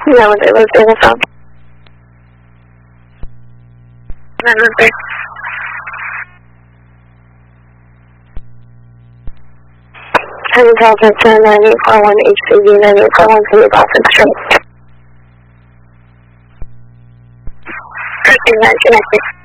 Yeah, but it was in the phone. Honey Dolphin 9841 HCV 9841 to the Dolphin Street. Connected.